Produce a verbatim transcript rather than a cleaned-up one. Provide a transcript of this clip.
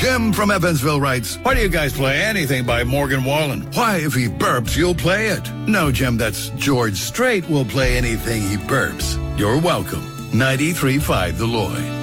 Jim from Evansville writes, why do you guys play anything by Morgan Wallen? Why, if he burps, you'll play it. No, Jim, that's George Strait will play anything he burps. You're welcome. ninety-three point five The Lloyd.